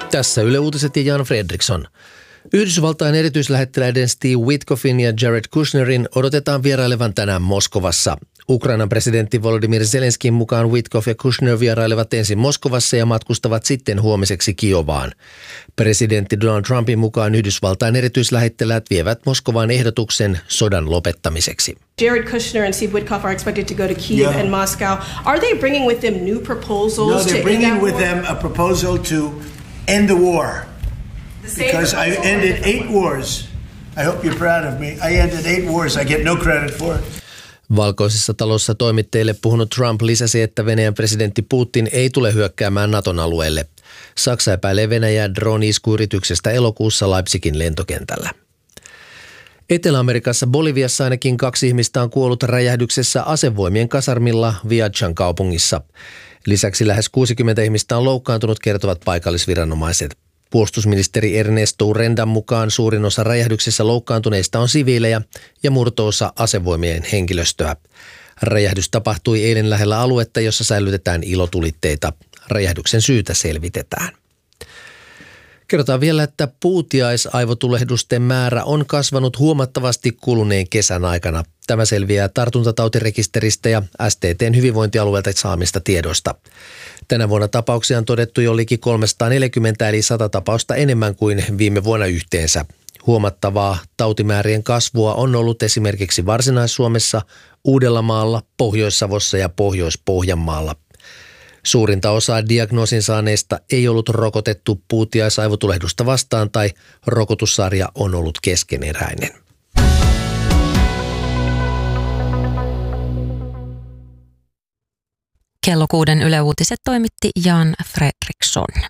Tässä Yle Uutiset ja Jan Fredriksson. Yhdysvaltain erityislähettiläiden Steve Witkoffin ja Jared Kushnerin odotetaan vierailevan tänään Moskovassa. Ukrainan presidentti Volodymyr Zelenskin mukaan Witkoff ja Kushner vierailevat ensin Moskovassa ja matkustavat sitten huomiseksi Kiovaan. Presidentti Donald Trumpin mukaan Yhdysvaltain erityislähettiläät vievät Moskovaan ehdotuksen sodan lopettamiseksi. Jared Kushner and Steve Witkoff are expected to go to Kyiv and Moscow. Are they bringing with them new proposals? No, they're bringing with them a proposal to end the war. Because I ended 8 wars. I hope you're proud of me. I ended 8 wars. I get no credit for it. Valkoisessa talossa toimittajille puhunut Trump lisäsi, että Venäjän presidentti Putin ei tule hyökkäämään Naton alueelle. Saksa epäilee Venäjää drone-iskuyrityksestä elokuussa Leipzigin lentokentällä. Etelä-Amerikassa Boliviassa ainakin 2 ihmistä on kuollut räjähdyksessä asevoimien kasarmilla Viachan kaupungissa. Lisäksi lähes 60 ihmistä on loukkaantunut, kertovat paikallisviranomaiset. Puolustusministeri Ernesto Urendan mukaan suurin osa räjähdyksessä loukkaantuneista on siviilejä ja murto-osa asevoimien henkilöstöä. Räjähdys tapahtui eilen lähellä aluetta, jossa säilytetään ilotulitteita. Räjähdyksen syytä selvitetään. Kerrotaan vielä, että puutiaisaivotulehdusten määrä on kasvanut huomattavasti kuluneen kesän aikana. Tämä selviää tartuntatautirekisteristä ja STT:n hyvinvointialueelta saamista tiedoista. Tänä vuonna tapauksia on todettu jo liki 340 eli 100 tapausta enemmän kuin viime vuonna yhteensä. Huomattavaa tautimäärien kasvua on ollut esimerkiksi Varsinais-Suomessa, Uudellamaalla, Pohjois-Savossa ja Pohjois-Pohjanmaalla. Suurinta osaa diagnoosin saaneista ei ollut rokotettu puutiaisaivotulehdusta vastaan tai rokotussarja on ollut keskeneräinen. Kello 6 Yle Uutiset toimitti Jan Fredriksson.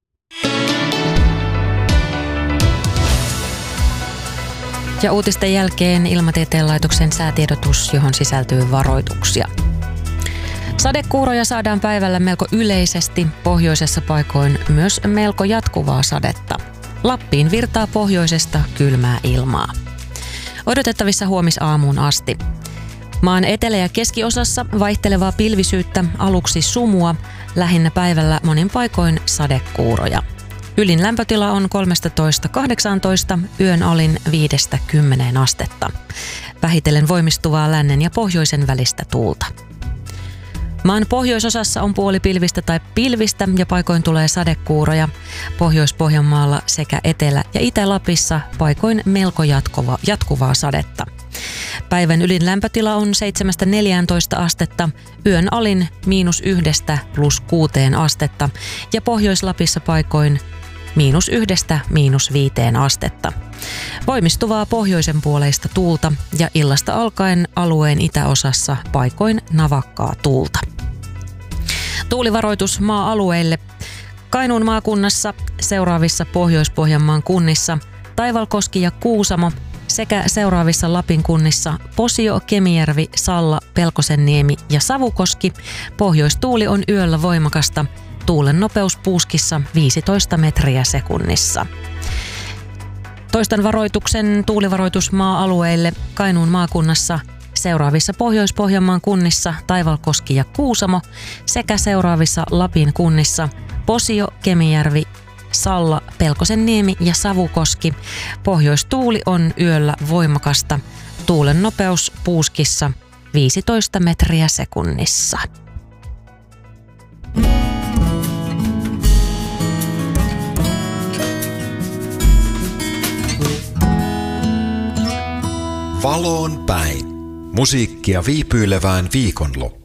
Ja uutisten jälkeen Ilmatieteen laitoksen säätiedotus, johon sisältyy varoituksia. Sadekuuroja saadaan päivällä melko yleisesti, pohjoisessa paikoin myös melko jatkuvaa sadetta. Lappiin virtaa pohjoisesta kylmää ilmaa. Odotettavissa huomisaamuun asti. Maan etelä- ja keskiosassa vaihtelevaa pilvisyyttä, aluksi sumua, lähinnä päivällä monin paikoin sadekuuroja. Ylin lämpötila on 13–18, yön alin 5–10 astetta. Vähitellen voimistuvaa lännen ja pohjoisen välistä tuulta. Maan pohjoisosassa on puolipilvistä tai pilvistä ja paikoin tulee sadekuuroja. Pohjois-Pohjanmaalla sekä Etelä- ja Itä-Lapissa paikoin melko jatkuvaa sadetta. Päivän ylin lämpötila on 7–14 astetta, yön alin -1 +6 astetta ja Pohjois-Lapissa paikoin -1–5 astetta. Voimistuvaa pohjoisen puoleista tuulta ja illasta alkaen alueen itäosassa paikoin navakkaa tuulta. Tuulivaroitus maa-alueille. Kainuun maakunnassa seuraavissa Pohjois-Pohjanmaan kunnissa Taivalkoski ja Kuusamo sekä seuraavissa Lapin kunnissa Posio, Kemijärvi, Salla, Pelkosenniemi ja Savukoski. Pohjoistuuli on yöllä voimakasta. Tuulen nopeus puuskissa 15 metriä sekunnissa. Toistan varoituksen tuulivaroitus maa-alueille Kainuun maakunnassa seuraavissa Pohjois-Pohjanmaan kunnissa Taivalkoski ja Kuusamo sekä seuraavissa Lapin kunnissa Posio, Kemijärvi, Salla, Pelkosenniemi ja Savukoski. Pohjoistuuli on yöllä voimakasta. Tuulen nopeus puuskissa 15 metriä sekunnissa. Valoon päin. Musiikkia viipyilevään viikonloppuun.